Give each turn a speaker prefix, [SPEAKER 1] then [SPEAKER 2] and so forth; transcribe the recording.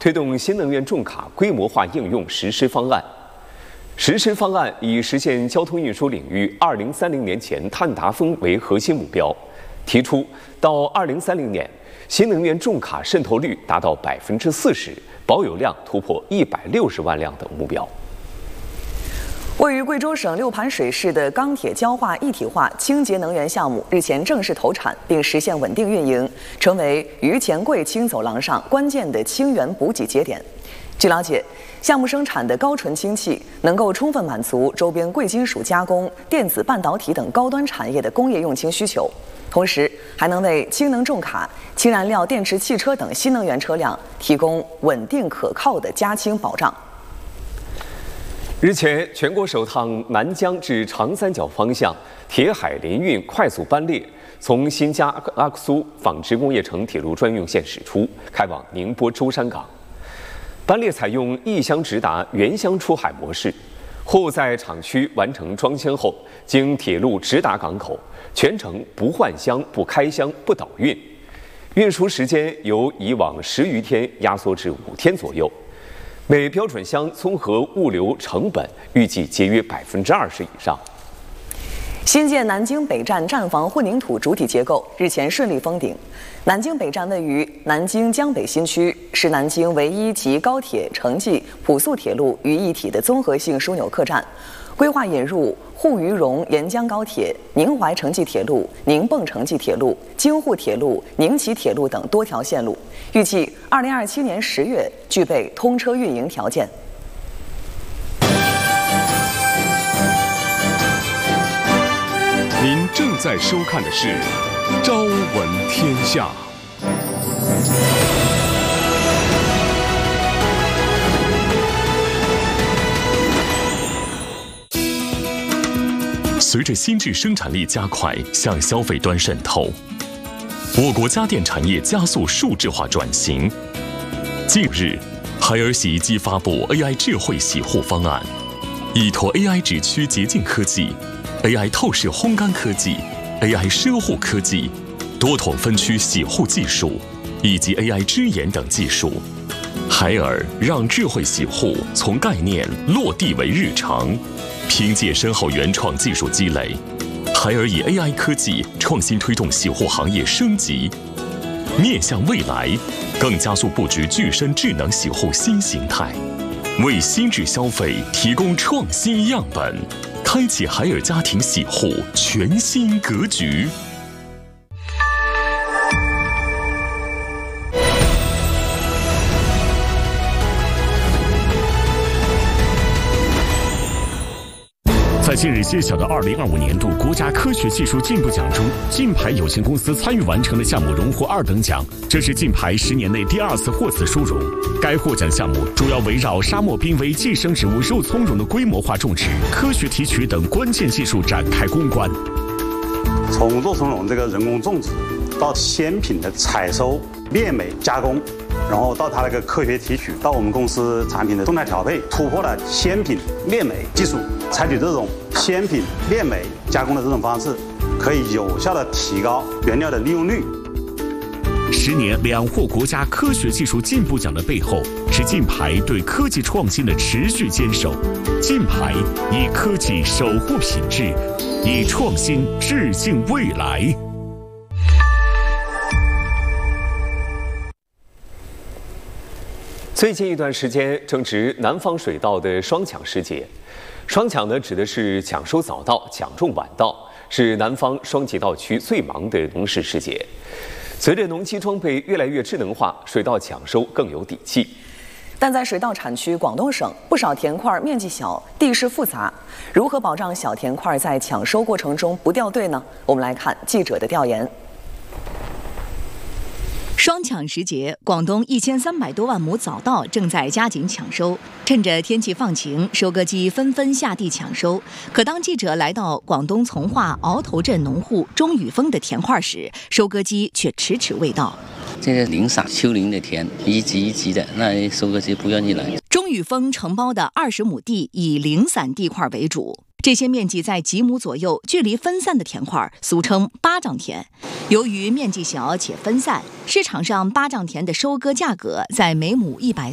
[SPEAKER 1] 推动新能源重卡规模化应用实施方案。实施方案以实现交通运输领域2030年前碳达峰为核心目标，提出到2030年，新能源重卡渗透率达到40%，保有量突破160万辆的目标。
[SPEAKER 2] 位于贵州省六盘水市的钢铁焦化一体化清洁能源项目日前正式投产，并实现稳定运营，成为榆钱贵氢走廊上关键的氢源补给节点。据了解，项目生产的高纯氢气能够充分满足周边贵金属加工、电子半导体等高端产业的工业用氢需求，同时还能为氢能重卡、氢燃料电池汽车等新能源车辆提供稳定可靠的加氢保障。
[SPEAKER 1] 日前，全国首趟南疆至长三角方向铁海联运快速班列从新疆阿克苏纺织工业城铁路专用线驶出，开往宁波舟山港。班列采用一箱直达、原箱出海模式，货物在厂区完成装箱后，经铁路直达港口，全程不换箱、不开箱、不倒运，运输时间由以往10余天压缩至5天左右。每标准箱综合物流成本预计节约20%以上。
[SPEAKER 2] 新建南京北站站房混凝土主体结构日前顺利封顶。南京北站位于南京江北新区，是南京唯一集高铁、城际、普速铁路于一体的综合性枢纽客站。规划引入沪渝蓉沿江高铁、宁淮城际铁路、宁蚌城际铁路、京沪铁路、宁齐铁路等多条线路，预计2027年10月具备通车运营条件。
[SPEAKER 3] 您正在收看的是《朝闻天下》。随着新质生产力加快向消费端渗透，我国家电产业加速数字化转型。近日，海尔洗衣机发布 AI 智慧洗护方案，依托 AI 指区洁净科技、AI 透视烘干科技、AI 奢护科技、多筒分区洗护技术以及 AI 支眼等技术，海尔让智慧洗护从概念落地为日常。凭借深厚原创技术积累，海尔以 AI 科技创新推动洗护行业升级，面向未来，更加速布局具身智能洗护新形态，为新质消费提供创新样本，开启海尔家庭洗护全新格局。
[SPEAKER 4] 在近日揭晓的2025年度国家科学技术进步奖中，晋牌有限公司参与完成的项目荣获2等奖，这是晋牌10年内第2次获此殊荣。该获奖项目主要围绕沙漠濒危寄生植物肉苁蓉的规模化种植、科学提取等关键技术展开攻关。
[SPEAKER 5] 从肉苁蓉这个人工种植到鲜品的采收、炼美、加工，然后到它那个科学提取，到我们公司产品的动态调配，突破了鲜品炼美技术，采取这种鲜品炼美加工的这种方式，可以有效的提高原料的利用率。
[SPEAKER 4] 10年2获国家科学技术进步奖的背后，是晋牌对科技创新的持续坚守。晋牌以科技守护品质，以创新致敬未来。
[SPEAKER 1] 最近一段时间正值南方水稻的双抢时节，双抢呢指的是抢收早稻、抢种晚稻，是南方双季稻区最忙的农事时节。随着农机装备越来越智能化，水稻抢收更有底气。
[SPEAKER 2] 但在水稻产区广东省，不少田块面积小，地势复杂，如何保障小田块在抢收过程中不掉队呢？我们来看记者的调研。
[SPEAKER 6] 双抢时节，广东1300多万亩早稻正在加紧抢收。趁着天气放晴，收割机纷纷下地抢收。可当记者来到广东从化鳌头镇农户钟宇峰的田块时，收割机却迟迟未到。
[SPEAKER 7] 这个零散丘陵的田，一级一级的，那收割机不愿意来。
[SPEAKER 6] 钟宇峰承包的20亩地以零散地块为主。这些面积在几亩左右、距离分散的田块，俗称巴掌田。由于面积小且分散，市场上巴掌田的收割价格在每亩100